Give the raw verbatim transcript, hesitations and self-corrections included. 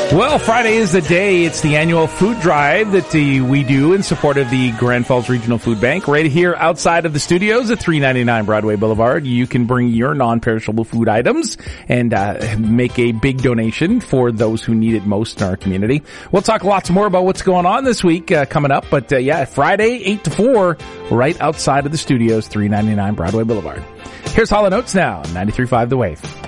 Well, Friday is the day. It's the annual food drive that uh, we do in support of the Grand Falls Regional Food Bank. Right here outside of the studios at three ninety-nine Broadway Boulevard, you can bring your non-perishable food items and uh, make a big donation for those who need it most in our community. We'll talk lots more about what's going on this week uh, coming up. But uh, yeah, Friday, eight to four, right outside of the studios, three ninety-nine Broadway Boulevard. Here's Hall and Oates now, ninety-three point five The Wave.